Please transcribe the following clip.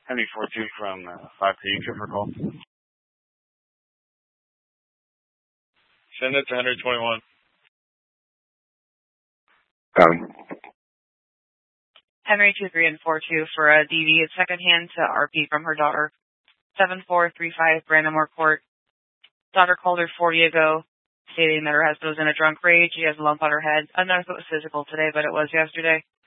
Henry 42 from 5 to you for call. Send it to 121. Henry 23 and 42 for a DV at secondhand to RP from her daughter. 7435 Brandonmore Court. Daughter called her 40 ago, stating that her husband was in a drunk rage. She has a lump on her head. I don't know if it was physical today, but it was yesterday.